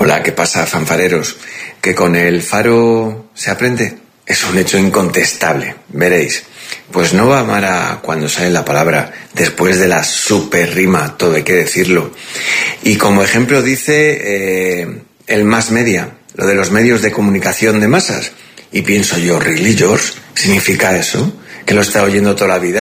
Hola, ¿qué pasa, fanfareros? ¿Que con el Faro se aprende? Es un hecho incontestable, veréis. Pues no va Mara cuando sale la palabra, después de la super rima, todo hay que decirlo. Y como ejemplo dice el mass media, lo de los medios de comunicación de masas. Y pienso yo, ¿really, George? ¿Significa eso? ¿Que lo está oyendo toda la vida?